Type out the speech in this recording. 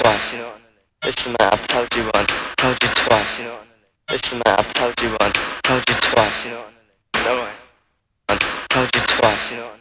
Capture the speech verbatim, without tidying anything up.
twice, you know. Listen man, I've told you once, told you twice, you know. Listen man, I've told you once, told you twice, you know. It's alright. Once, told you twice, you know.